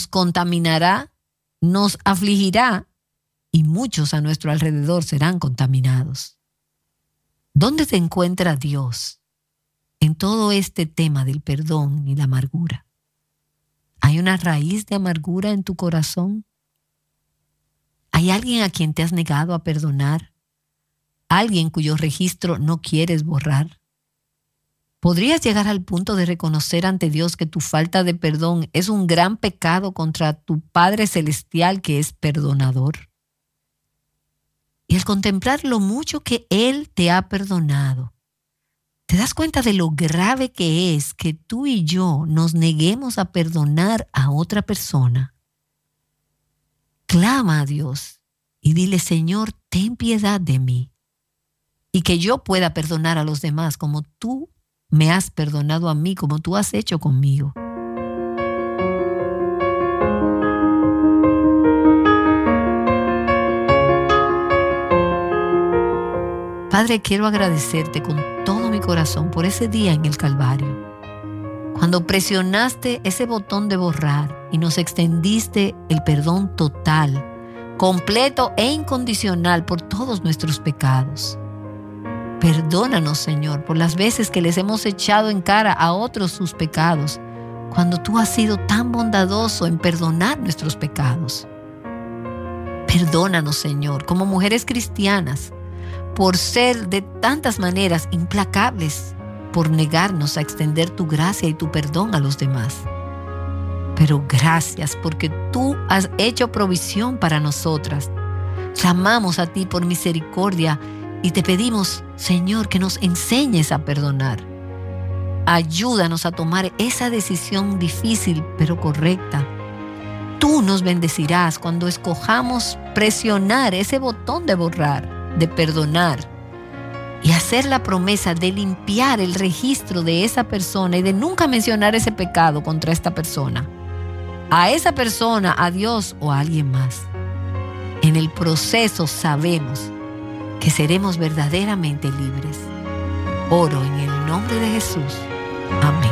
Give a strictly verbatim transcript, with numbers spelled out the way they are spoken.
nos contaminará, nos afligirá y muchos a nuestro alrededor serán contaminados. ¿Dónde se encuentra Dios en todo este tema del perdón y la amargura? ¿Hay una raíz de amargura en tu corazón? ¿Hay alguien a quien te has negado a perdonar? ¿Alguien cuyo registro no quieres borrar? ¿Podrías llegar al punto de reconocer ante Dios que tu falta de perdón es un gran pecado contra tu Padre Celestial que es perdonador? Y al contemplar lo mucho que Él te ha perdonado, ¿te das cuenta de lo grave que es que tú y yo nos neguemos a perdonar a otra persona? Clama a Dios y dile: Señor, ten piedad de mí, y que yo pueda perdonar a los demás como tú me has perdonado a mí, como tú has hecho conmigo. Padre, quiero agradecerte con todo mi corazón por ese día en el Calvario, cuando presionaste ese botón de borrar y nos extendiste el perdón total, completo e incondicional por todos nuestros pecados. Perdónanos, Señor, por las veces que les hemos echado en cara a otros sus pecados, cuando tú has sido tan bondadoso en perdonar nuestros pecados. Perdónanos, Señor, como mujeres cristianas, por ser de tantas maneras implacables, por negarnos a extender tu gracia y tu perdón a los demás. Pero gracias porque tú has hecho provisión para nosotras. Clamamos a ti por misericordia y te pedimos, Señor, que nos enseñes a perdonar. Ayúdanos a tomar esa decisión difícil pero correcta. Tú nos bendecirás cuando escojamos presionar ese botón de borrar, de perdonar y hacer la promesa de limpiar el registro de esa persona y de nunca mencionar ese pecado contra esta persona, a esa persona, a Dios o a alguien más. En el proceso sabemos que seremos verdaderamente libres. Oro en el nombre de Jesús. Amén.